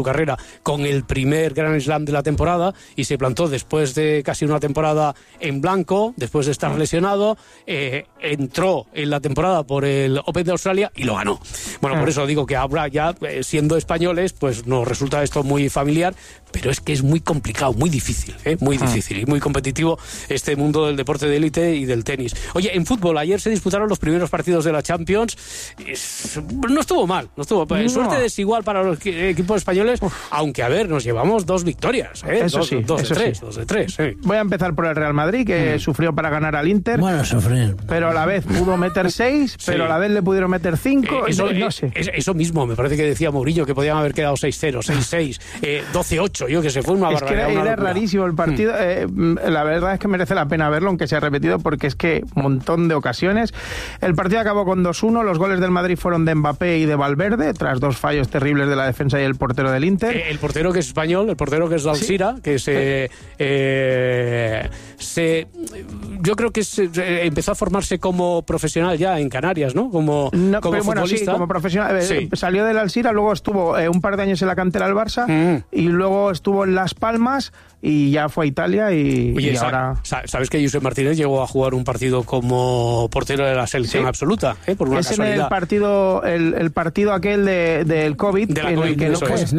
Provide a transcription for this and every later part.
carrera con el primer Grand Slam de la temporada y se plantó después de casi una temporada en blanco, después de estar lesionado, entró en la temporada por el Open de Australia y lo ganó. Bueno, por eso digo que ahora ya, siendo españoles, pues nos resulta esto muy familiar, pero es que es muy complicado, muy difícil, muy difícil y muy competitivo este mundo del deporte de élite y del tenis. Oye, en fútbol, ayer se disputaron los primeros partidos de la Champions. No estuvo mal, suerte desigual para los equipos españoles, aunque a ver, nos llevamos 2 victorias, dos de tres. Voy a empezar por el Real Madrid, que sufrió para ganar al Inter. Bueno, sufrir. Pero a la vez pudo meter 6, pero a la vez le pudieron meter 5. No sé. Eso mismo, me parece que decía Mourinho, que podían haber quedado 6-0, 6-6, 12-8, yo que sé, fue una barbaridad. Es que era rarísimo el partido. La verdad es que merece la pena verlo, aunque se ha repetido, porque es que un montón de ocasiones. El partido acabó con 2-1, los goles del Madrid fueron de Mbappé y de Valverde, tras 2 fallos terribles de la defensa y el portero del Inter. El portero que es español, el portero que es de Alcira, que yo creo que empezó a formarse como profesional ya en Canarias, ¿no? Como futbolista. Bueno, sí, como profesional. Salió del Alcira, luego estuvo un par de años en la cantera del Barça y luego estuvo en Las Palmas y ya fue a Italia y ahora... ¿Sabes que Josep Martínez llegó a jugar un partido como portero de la selección absoluta? Por una casualidad. En el partido aquel del COVID, en el que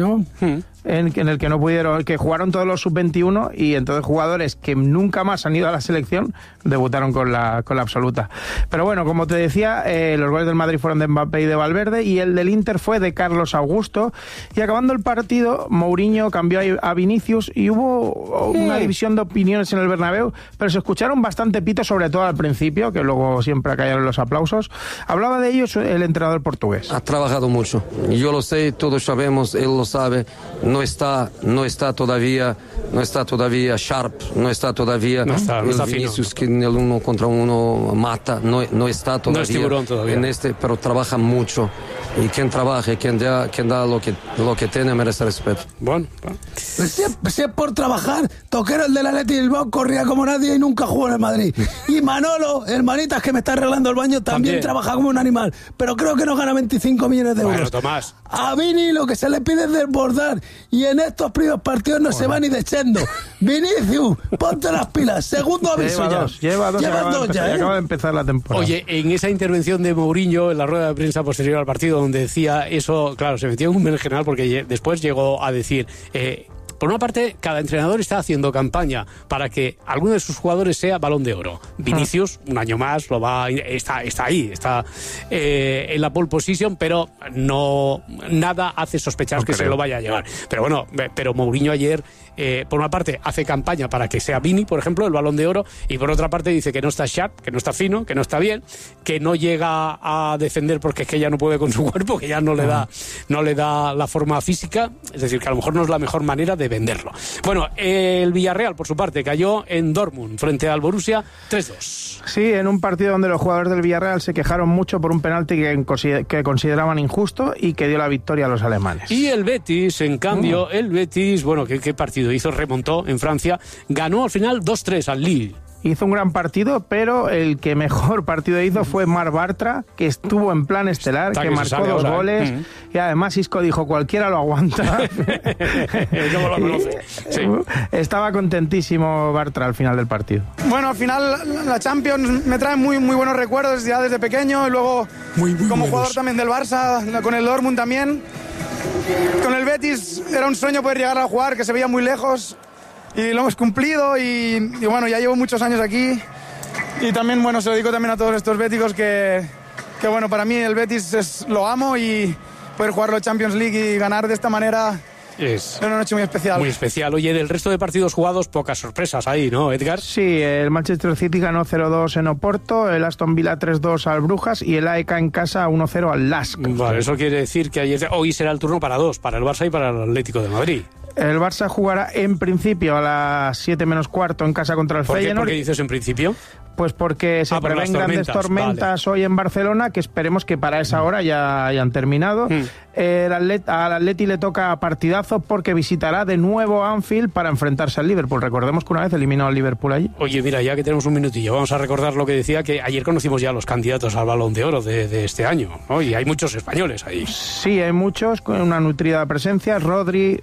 en el que no pudieron, que jugaron todos los sub-21 y entonces jugadores que nunca más han ido a la selección debutaron con la absoluta. Pero bueno, como te decía, los goles del Madrid fueron de Mbappé y de Valverde y el del Inter fue de Carlos Augusto, y acabando el partido Mourinho cambió a Vinicius y hubo una división de opiniones en el Bernabéu, pero se escucharon bastante pitos, sobre todo al principio, que luego siempre acallaron los aplausos. Hablaba de ellos el entrenador portugués. Ha trabajado mucho, yo lo sé, todos sabemos, él lo sabe. No está todavía sharp, no está todavía el Vinicius que en el 1 contra 1 mata, no está todavía, no es tiburón todavía en pero trabaja mucho, y quien trabaja, quien da lo que tiene merece respeto. Bueno. Si es por trabajar, Toquero, el del Athletic Bilbao, corría como nadie y nunca jugó en el Madrid. Y Manolo, el manitas que me está arreglando el baño, también trabaja como un animal, pero creo que no gana 25 millones de euros. Bueno, Tomás. A Vini lo que se le pide es desbordar, y en estos primeros partidos no se va ni desechando. Vinicius, ponte las pilas, segundo aviso Lleva dos, acaba de empezar la temporada. Oye, en esa intervención de Mourinho en la rueda de prensa posterior al partido, donde decía eso, claro, se metió en un berenjenal porque después llegó a decir... por una parte, cada entrenador está haciendo campaña para que alguno de sus jugadores sea Balón de Oro. Vinicius, un año más, está ahí, está en la pole position, pero nada hace sospechar que se lo vaya a llevar. Pero bueno, Mourinho ayer, por una parte, hace campaña para que sea Vini, por ejemplo, el Balón de Oro, y por otra parte dice que no está sharp, que no está fino, que no está bien, que no llega a defender porque es que ya no puede con su cuerpo, que ya no le da la forma física, es decir, que a lo mejor no es la mejor manera de venderlo. Bueno, el Villarreal, por su parte, cayó en Dortmund frente al Borussia 3-2. Sí, en un partido donde los jugadores del Villarreal se quejaron mucho por un penalti que consideraban injusto y que dio la victoria a los alemanes. Y el Betis, en cambio, bueno, ¿qué partido hizo? Remontó en Francia, ganó al final 2-3 al Lille. Hizo un gran partido, pero el que mejor partido hizo fue Marc Bartra, que estuvo en plan estelar, que marcó 2 goles, y además Isco dijo, cualquiera lo aguanta. ¿Cómo lo conoce? Sí. Estaba contentísimo Bartra al final del partido. Bueno, al final la Champions me trae muy, muy buenos recuerdos ya desde pequeño, y luego muy como jugador también del Barça, con el Dortmund también. Con el Betis era un sueño poder llegar a jugar, que se veía muy lejos. Y lo hemos cumplido y bueno, ya llevo muchos años aquí y también, bueno, se lo digo también a todos estos béticos que bueno, para mí el Betis lo amo, y poder jugar la Champions League y ganar de esta manera es una noche muy especial. Muy especial. Oye, del resto de partidos jugados, pocas sorpresas ahí, ¿no, Edgar? Sí, el Manchester City ganó 0-2 en Oporto, el Aston Villa 3-2 al Brujas y el AEK en casa 1-0 al LASK. Vale, eso quiere decir que hoy será el turno para 2, para el Barça y para el Atlético de Madrid. El Barça jugará en principio a las 7 menos cuarto en casa contra el Feyenoord. ¿Por qué dices en principio? Pues porque se prevén grandes tormentas hoy en Barcelona, que esperemos que para esa hora ya hayan terminado. Al Atleti le toca partidazo porque visitará de nuevo Anfield para enfrentarse al Liverpool. Recordemos que una vez eliminó al Liverpool allí. Oye, mira, ya que tenemos un minutillo, vamos a recordar lo que decía, que ayer conocimos ya los candidatos al Balón de Oro de este año, ¿no? Y hay muchos españoles ahí. Sí, hay muchos, con una nutrida presencia. Rodri,